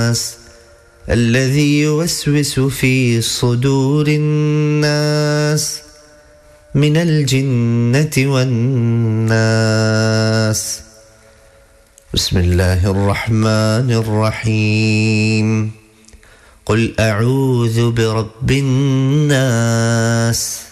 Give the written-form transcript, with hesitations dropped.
الذي يوسوس في صدور الناس من الجنة والناس. بسم الله الرحمن الرحيم. قل أعوذ برب الناس